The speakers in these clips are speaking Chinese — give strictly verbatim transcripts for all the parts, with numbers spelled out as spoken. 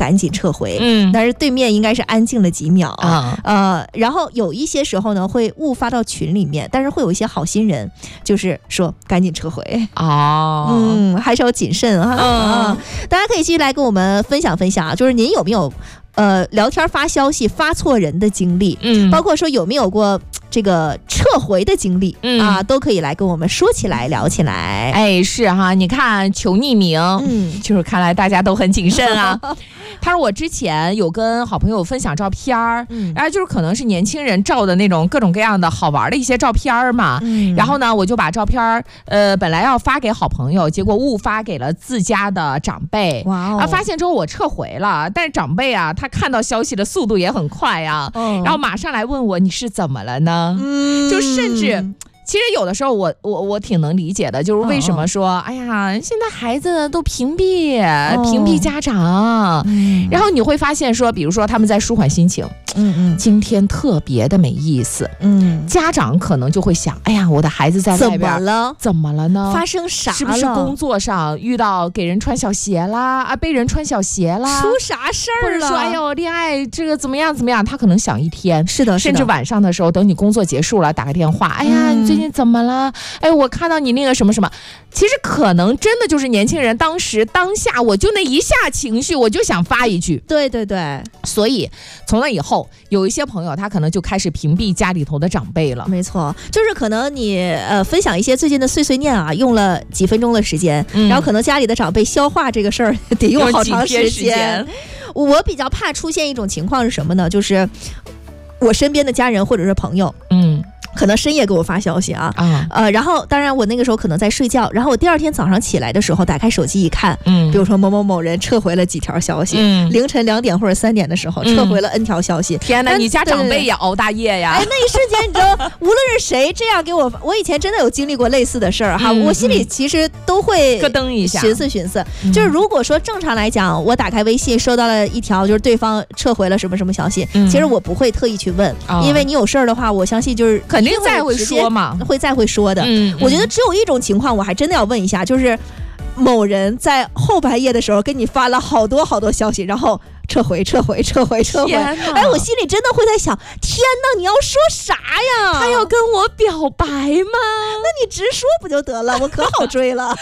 赶紧撤回， 嗯， 但是对面应该是安静了几秒啊， 呃，然后有一些时候呢会误发到群里面，但是会有一些好心人，就是说赶紧撤回哦， 嗯，还是要谨慎哈、 嗯、 啊！大家可以继续来跟我们分享分享啊，就是您有没有呃聊天发消息发错人的经历， 嗯， 包括说有没有过这个撤回的经历、 嗯、 啊，都可以来跟我们说起来聊起来。 哎，是哈，你看求匿名， 嗯， 就是看来大家都很谨慎啊。他说我之前有跟好朋友分享照片儿，嗯，然后就是可能是年轻人照的那种各种各样的好玩的一些照片嘛，嗯，然后呢我就把照片呃本来要发给好朋友，结果误发给了自家的长辈， 哇哦， 啊，发现之后我撤回了，但是长辈啊他看到消息的速度也很快啊，哦、然后马上来问我你是怎么了呢？嗯，就甚至。其实有的时候我我我挺能理解的，就是为什么说、哦、哎呀现在孩子都屏蔽、哦、屏蔽家长、嗯、然后你会发现说比如说他们在舒缓心情，嗯嗯，今天特别的没意思，嗯，家长可能就会想哎呀我的孩子在外边怎么了怎么了呢？ 发生啥了？ 是不是工作上遇到给人穿小鞋啦啊被人穿小鞋啦， 出啥事儿了？ 或者说哎呦恋爱这个怎么样怎么样，他可能想一天， 是的， 甚至晚上的时候等你工作结束了打个电话，哎呀、嗯、你最近怎么了？哎，我看到你那个什么什么，其实可能真的就是年轻人当时当下我就那一下情绪，我就想发一句， 对对对， 所以从那以后，有一些朋友他可能就开始屏蔽家里头的长辈了。 没错，就是可能你呃分享一些最近的碎碎念啊，用了几分钟的时间，嗯、然后可能家里的长辈消化这个事儿得用好长时间。我比较怕出现一种情况是什么呢？就是我身边的家人或者是朋友，嗯。可能深夜给我发消息啊，啊呃，然后当然我那个时候可能在睡觉，然后我第二天早上起来的时候打开手机一看，嗯，比如说某某某人撤回了几条消息，嗯，凌晨两点或者三点的时候撤回了 N 条消息，嗯、 天哪，你家长辈也熬大夜呀！ 哎，那一瞬间你知道，无论是谁这样给我，我以前真的有经历过类似的事儿哈，嗯、我心里其实都会咯噔一下， 寻思寻思，嗯、就是如果说正常来讲，我打开微信收到了一条就是对方撤回了什么什么消息，嗯、其实我不会特意去问，哦、因为你有事儿的话，我相信就是肯定再会说。 会再会说的、嗯嗯、我觉得只有一种情况我还真的要问一下，就是某人在后半夜的时候给你发了好多好多消息，然后撤回撤回撤回撤回，哎，我心里真的会在想，天哪，你要说啥呀？ 他要跟我表白吗？ 那你直说不就得了，我可好追了。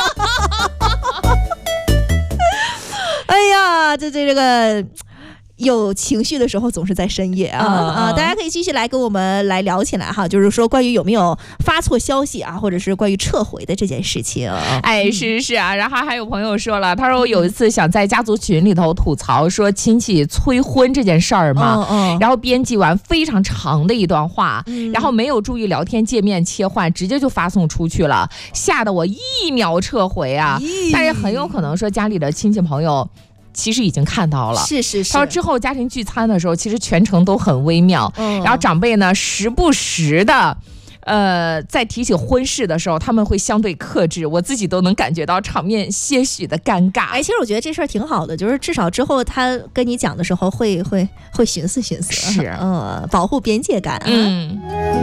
哎呀，这这这个有情绪的时候总是在深夜啊、嗯、啊！大家可以继续来跟我们来聊起来哈，就是说关于有没有发错消息啊，或者是关于撤回的这件事情。 哎，是是啊，然后还有朋友说了，他说我有一次想在家族群里头吐槽说亲戚催婚这件事儿嘛，嗯嗯、然后编辑完非常长的一段话，嗯、然后没有注意聊天界面切换，直接就发送出去了，吓得我一秒撤回啊！但是很有可能说家里的亲戚朋友其实已经看到了， 是是是。 他说之后家庭聚餐的时候，其实全程都很微妙。嗯、然后长辈呢，时不时的，呃，在提起婚事的时候，他们会相对克制，我自己都能感觉到场面些许的尴尬。 哎，其实我觉得这事儿挺好的，就是至少之后他跟你讲的时候会会会寻思寻思， 是， 嗯，保护边界感、啊。 嗯。